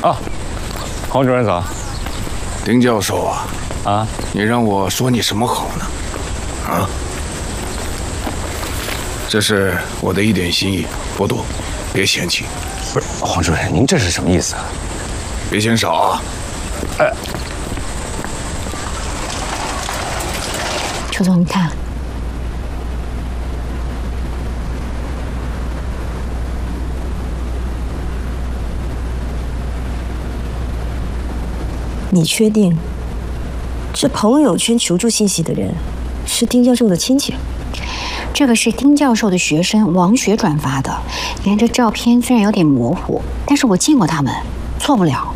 啊，黄主任早。 丁教授啊， 啊， 你让我说你什么好呢？啊，这是我的一点心意，不多，别嫌弃。 不是黄主任，您这是什么意思啊？ 别嫌少啊。 邱总，你看， 你确定这朋友圈求助信息的人是丁教授的亲戚？ 这个是丁教授的学生王雪转发的。你看这照片虽然有点模糊，但是我见过他们，错不了。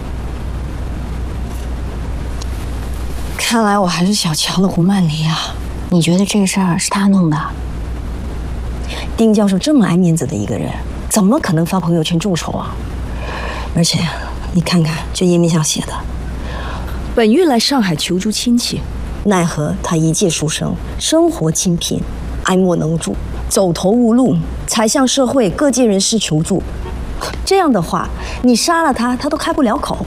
看来我还是小瞧了胡曼妮啊。 你觉得这个事儿是他弄的？ 丁教授这么爱面子的一个人，怎么可能发朋友圈众筹啊？而且你看看这页面上写的，本月来上海求助亲戚，奈何他一介书生，生活清贫，爱莫能助，走投无路，才向社会各界人士求助。这样的话，你杀了他，他都开不了口。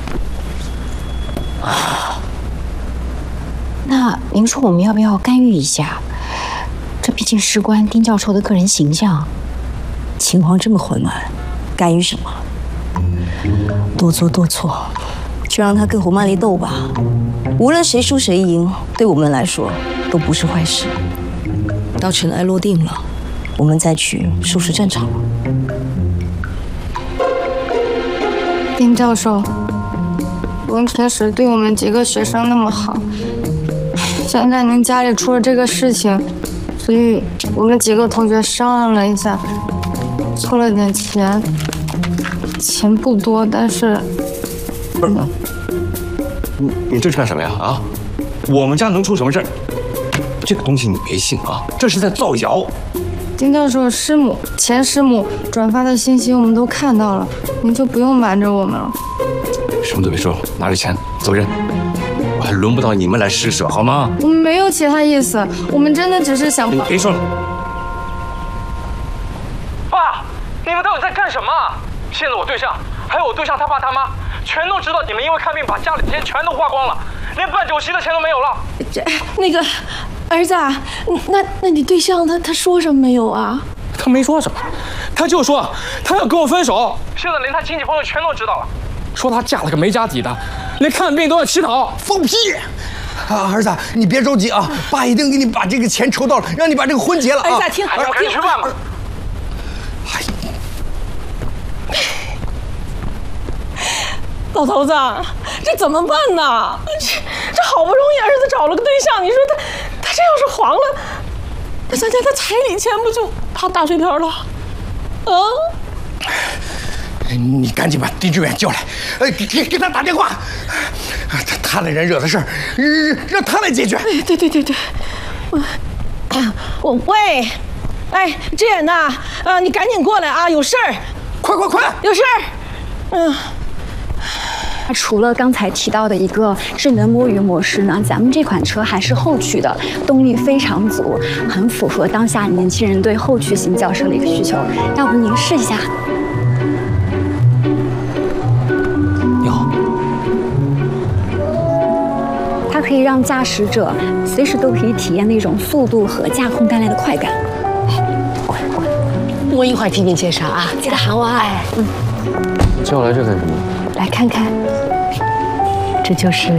那您说我们要不要干预一下？这毕竟事关丁教授的个人形象。 情况这么混乱，干预什么？多做多错，就让他跟胡曼丽斗吧。无论谁输谁赢，对我们来说都不是坏事。到尘埃落定了，我们再去收拾战场。 丁教授，您平时对我们几个学生那么好，现在您家里出了这个事情，所以我们几个同学商量了一下，凑了点钱，钱不多，但是不是，你这是干什么呀？啊，我们家能出什么事儿？这个东西你别信啊，这是在造谣。 丁教授前师母转发的信息我们都看到了，您就不用瞒着我们了。 什么都别说了，拿着钱走人。我还轮不到你们来施舍，好吗？ 我们没有其他意思，我们真的只是想…… 别说了。 爸，你们到底在干什么？现在我对象还有我对象他爸他妈全都知道你们因为看病把家里的钱全都花光了，连办酒席的钱都没有了。 那个儿子啊，那你对象他说什么没有啊？ 他没说什么，他就说他要跟我分手。现在连他亲戚朋友全都知道了，说他嫁了个没家底的，连看病都要乞讨。 放屁！啊，儿子，你别着急啊，爸一定给你把这个钱筹到了，让你把这个婚结了啊！ 儿子，听， 还要赶紧去办吧。 老头子，这怎么办呢？这好不容易儿子找了个对象，你说他这要是黄了，那咱家的彩礼钱不就趴大水漂了？啊！ 你赶紧把丁志远叫来，给他打电话，他那人惹的事儿，让他来解决。 对，喂，哎，志远呐，你赶紧过来啊，有事儿， 快， 有事儿， 除了刚才提到的一个智能摸鱼模式呢，咱们这款车还是后驱的，动力非常足，很符合当下年轻人对后驱型轿车的一个需求。要不您试一下？ 你好。 它可以让驾驶者随时都可以体验那种速度和驾控带来的快感。 我一会儿听你介绍啊，记得喊我啊。 叫我来这干什么？ 来看看，这就是